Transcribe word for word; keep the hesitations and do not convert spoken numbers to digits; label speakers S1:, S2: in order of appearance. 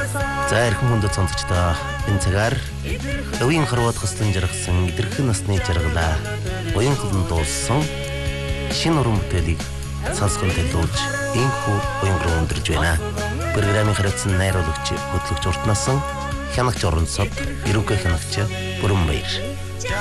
S1: За эрхэм хүндэт сонсогчдоо энэ цагаар өвийн хорвоод хөслөн жаргасан идэрхэн насны жаргалаа уян хөлн дууссан шинэ уран бүтээлийг сонсгон төлөвлөж инхүү уян руу өндөрж байна. Программын хариуцсан найруулагч хөтлөгч уртнасан хянагч орон сод ерөнхий хянагч Бүрэн Баяр.